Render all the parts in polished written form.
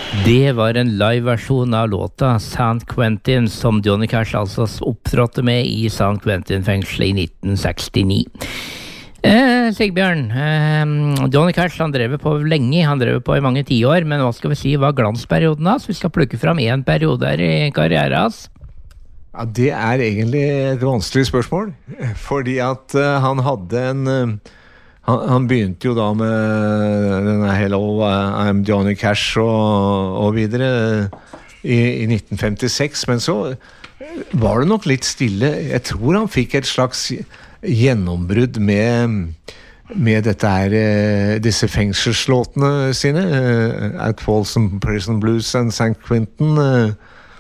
Det var en live-versjon av låta San Quentin som Johnny Cash altså opptrådte med i San Quentin-fengselet i 1969. Sigbjørn, Johnny Cash han drev på lenge, han drev på i mange tiår, men hva skal vi si var glansperioden hans? Vi skal plukke fram en periode her i karrieren hans. Ja, det er egentlig et vanskelig spørsmål, fordi at han hadde en... Han begynte jo da med denne Hello, I'm Johnny Cash og videre i 1956, men så var det nok litt stille. Jeg tror han fikk et slags gjennombrudd med dette her, disse fengselslåtene sine, At Folsom Prison Blues and San Quentin,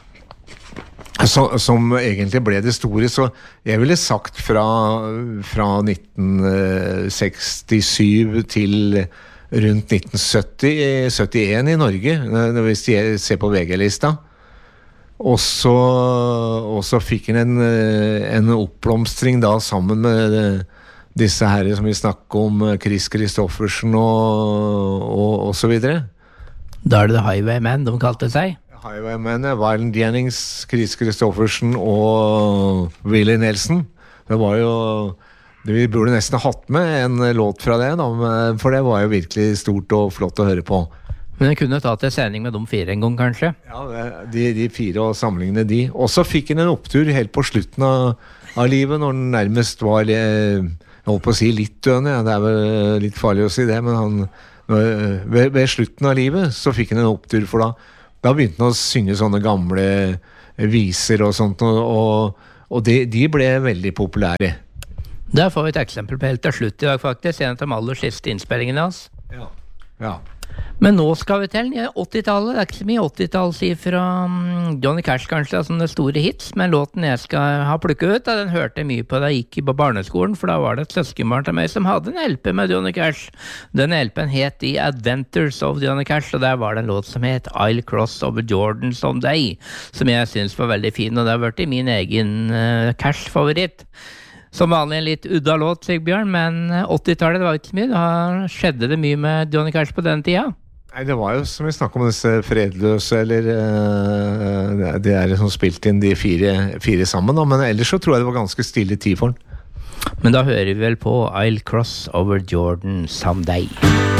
som egentlig ble det store, så jeg ville sagt fra 1967 til rundt 1970-71 i Norge, hvis de ser på VG-lista. Og så fikk han en oppblomstring da sammen med disse her som vi snakker om, Chris Christoffersen og så videre. Da er det The Highwaymen de kalte seg. Highwaymen, Waylon Jennings, Chris Christoffersen og Willie Nelson. Det var jo... Vi burde nesten hatt med en låt fra det, da, for det var jo virkelig stort og flott å høre på. Men jeg kunne tatt en sending med de fire en gang, kanskje? Ja, de fire og sammenligne de. Og så fikk han en opptur helt på slutten av livet, når han nærmest var, jeg holdt på å si litt døende, ja. Det er vel litt farlig å si det, men ved slutten av livet så fikk han en opptur, for da begynte han å synge sånne gamle viser og sånt, og de ble veldig populære. Der får vi et eksempel på helt til slutt i dag, faktisk, en av de aller siste innspillingene hans. Ja. Men nå skal vi til 80-tallet. Det er ikke så mye 80-tall fra Johnny Cash kanskje, som det store hits, men låten jeg skal ha plukket ut, den hørte jeg mye på da jeg gikk på barneskolen, for da var det et søskenbarn til meg som hadde en LP med Johnny Cash. Den LP-en het The Adventures of Johnny Cash, og der var det en låt som het I'll Cross Over Jordan Someday, som jeg synes var veldig fin, og det har vært i min egen Cash-favoritt. Som vanlig en litt udda låt, Sigbjørn, men 80-tallet det var ikke så mye. Da skjedde det mye med Johnny Cash på den tida. Nei, det var jo som vi snakket om disse fredløse, eller det som spilte inn de fire sammen, da. Men ellers så tror jeg det var ganske stille tid for den. Men da hører vi vel på I'll Cross Over Jordan Someday.